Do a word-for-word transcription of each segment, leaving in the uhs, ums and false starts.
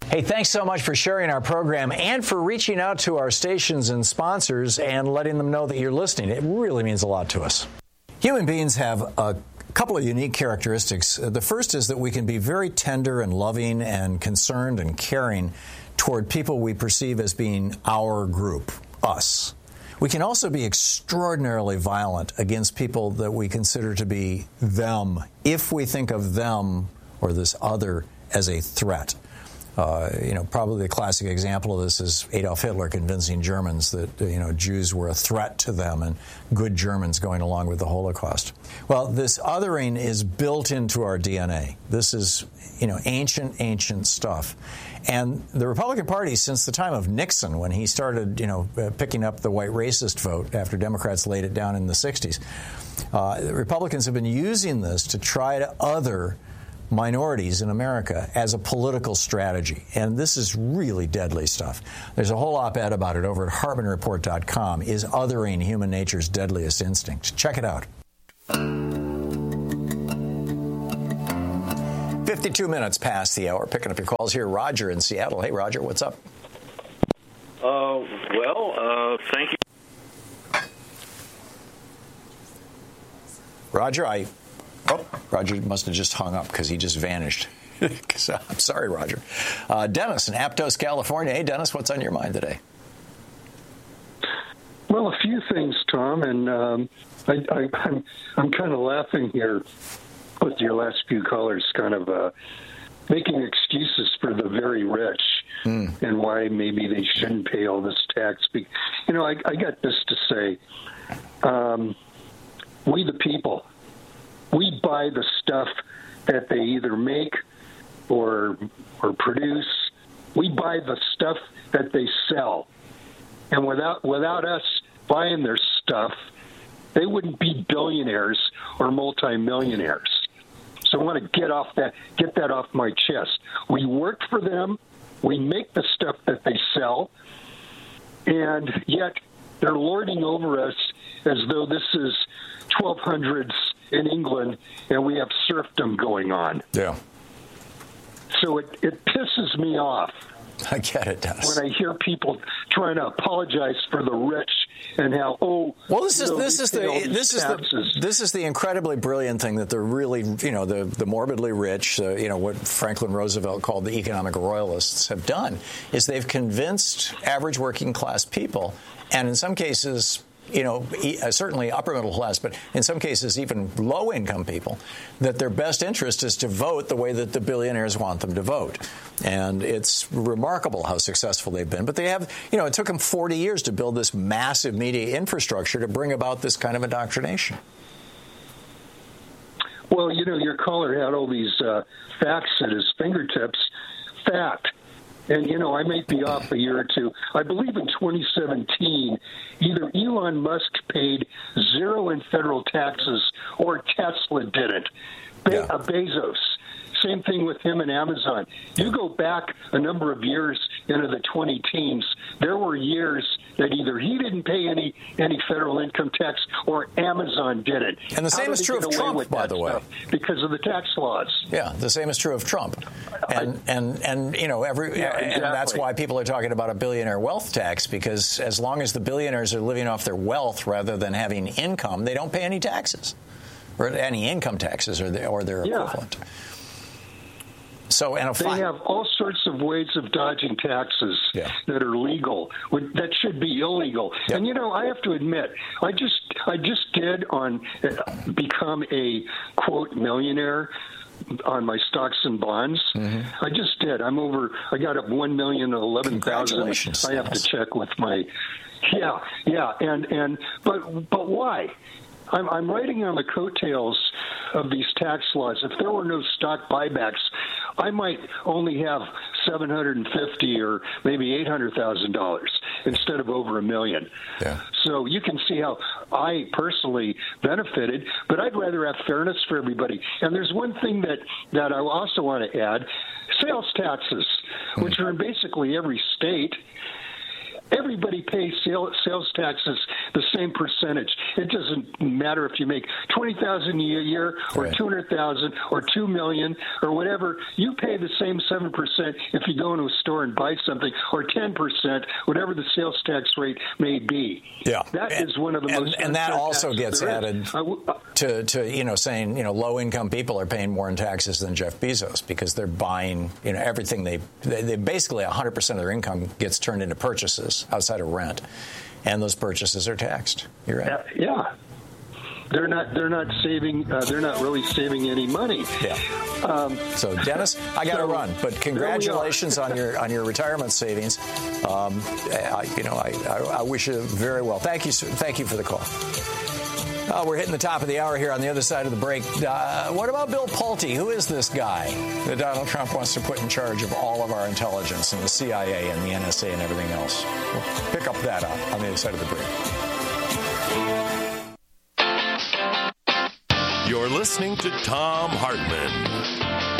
Hey, thanks so much for sharing our program and for reaching out to our stations and sponsors and letting them know that you're listening. It really means a lot to us. Human beings have a couple of unique characteristics. The first is that we can be very tender and loving and concerned and caring toward people we perceive as being our group, us. We can also be extraordinarily violent against people that we consider to be them, if we think of them or this other as a threat. Uh, you know, probably the classic example of this is Adolf Hitler convincing Germans that, you know, Jews were a threat to them and good Germans going along with the Holocaust. Well, this othering is built into our D N A. This is, you know, ancient, ancient stuff. And the Republican Party, since the time of Nixon, when he started, you know, picking up the white racist vote after Democrats laid it down in the sixties, uh, the Republicans have been using this to try to other minorities in America as a political strategy. And this is really deadly stuff. There's a whole op-ed about it over at Hartman Report dot com. Is othering human nature's deadliest instinct? Check it out. fifty-two minutes past the hour. Picking up your calls here. Roger in Seattle. Hey, Roger, what's up? Uh, well, uh, thank you. Roger, I... Oh, Roger must have just hung up because he just vanished. I'm sorry, Roger. Uh, Dennis in Aptos, California. Hey, Dennis, what's on your mind today? Well, a few things, Tom, and um, I, I, I'm, I'm kind of laughing here with your last few callers kind of uh, making excuses for the very rich mm. and why maybe they shouldn't pay all this tax. You know, I, I got this to say. Um, we the people, we buy the stuff that they either make or or produce. We buy the stuff that they sell. And without without us buying their stuff, they wouldn't be billionaires or multimillionaires. So I want to get off that get that off my chest. We work for them, we make the stuff that they sell, and yet they're lording over us as though this is twelve hundreds in England and we have serfdom going on. Yeah. So it, it pisses me off. I get it, Dennis. When I hear people trying to apologize for the rich and how oh well this is you know, this is the this is the this is the incredibly brilliant thing that the really you know the the morbidly rich uh, you know what Franklin Roosevelt called the economic royalists have done is they've convinced average working class people, and in some cases you know, certainly upper middle class, but in some cases even low-income people, that their best interest is to vote the way that the billionaires want them to vote. And it's remarkable how successful they've been. But they have, you know, it took them forty years to build this massive media infrastructure to bring about this kind of indoctrination. Well, you know, your caller had all these uh, facts at his fingertips. Fact. And, you know, I might be off a year or two. I believe in twenty seventeen, either Elon Musk paid zero in federal taxes or Tesla didn't. Be- yeah. uh, Bezos. Same thing with him and Amazon. You go back a number of years into the twenty teens, there were years that either he didn't pay any any federal income tax or Amazon didn't. And the same is true of Trump, by the way, because of the tax laws. Yeah, the same is true of Trump. And I, and and you know every yeah, exactly. and that's why people are talking about a billionaire wealth tax, because as long as the billionaires are living off their wealth rather than having income, they don't pay any taxes or any income taxes or the, or their yeah. equivalent. So, and a they fine. have all sorts of ways of dodging taxes yeah. that are legal, that should be illegal. Yep. And you know, I have to admit, I just, I just did on uh, become a quote millionaire on my stocks and bonds. Mm-hmm. I just did. I'm over. I got up one million and eleven thousand. I have to check with my. Yeah, yeah, and and but but why? I'm, I'm riding on the coattails of these tax laws. If there were no stock buybacks, I might only have seven hundred fifty or maybe eight hundred thousand dollars instead of over a million. Yeah. So you can see how I personally benefited, but I'd rather have fairness for everybody. And there's one thing that, that I also want to add, sales taxes, mm. which are in basically every state. Everybody pays sales, sales taxes the same percentage. It doesn't matter if you make twenty thousand dollars a year or right. two hundred thousand dollars or two million dollars or whatever. You pay the same seven percent if you go into a store and buy something, or ten percent, whatever the sales tax rate may be. Yeah. That and, is one of the and, most And that also gets added uh, to, to, you know, saying, you know, low-income people are paying more in taxes than Jeff Bezos because they're buying, you know, everything they, they, they basically one hundred percent of their income gets turned into purchases outside of rent, and those purchases are taxed. You're right. Yeah, they're not. They're not saving. Uh, they're not really saving any money. Yeah. Um, so, Dennis, I got to so run, but congratulations on your on your retirement savings. Um, I, you know, I, I, I wish you very well. Thank you. Thank you for the call. Uh, we're hitting the top of the hour here on the other side of the break. Uh, what about Bill Pulte? Who is this guy that Donald Trump wants to put in charge of all of our intelligence and the C I A and the N S A and everything else? We'll pick up that up on the other side of the break. You're listening to Thom Hartmann.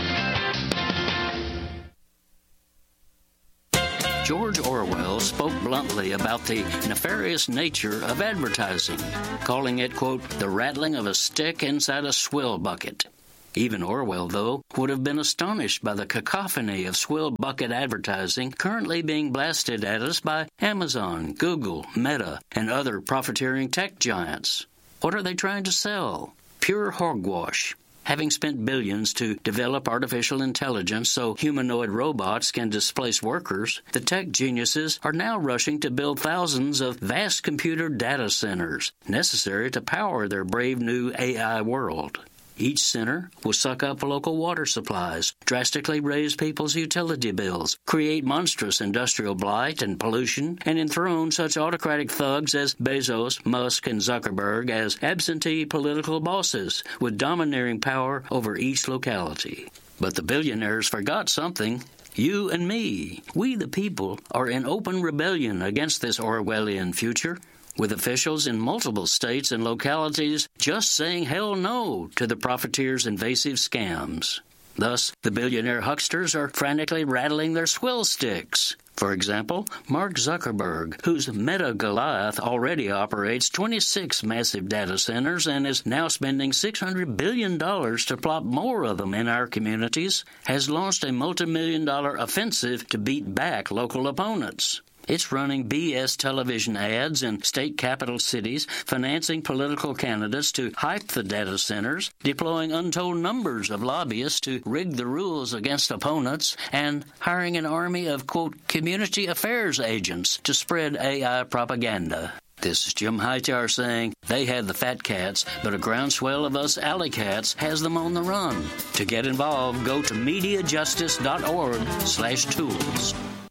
George Orwell spoke bluntly about the nefarious nature of advertising, calling it, quote, the rattling of a stick inside a swill bucket. Even Orwell, though, would have been astonished by the cacophony of swill bucket advertising currently being blasted at us by Amazon, Google, Meta, and other profiteering tech giants. What are they trying to sell? Pure hogwash. Having spent billions to develop artificial intelligence so humanoid robots can displace workers, the tech geniuses are now rushing to build thousands of vast computer data centers necessary to power their brave new A I world. Each center will suck up local water supplies, drastically raise people's utility bills, create monstrous industrial blight and pollution, and enthrone such autocratic thugs as Bezos, Musk, and Zuckerberg as absentee political bosses with domineering power over each locality. But the billionaires forgot something. You and me, we the people, are in open rebellion against this Orwellian future, with officials in multiple states and localities just saying hell no to the profiteers' invasive scams. Thus, the billionaire hucksters are frantically rattling their swill sticks. For example, Mark Zuckerberg, whose Meta Goliath already operates twenty-six massive data centers and is now spending six hundred billion dollars to plop more of them in our communities, has launched a multi-million dollar offensive to beat back local opponents. It's running B S television ads in state capital cities, financing political candidates to hype the data centers, deploying untold numbers of lobbyists to rig the rules against opponents, and hiring an army of, quote, community affairs agents to spread A I propaganda. This is Jim Hightower saying they had the fat cats, but a groundswell of us alley cats has them on the run. To get involved, go to MediaJustice.org slash tools.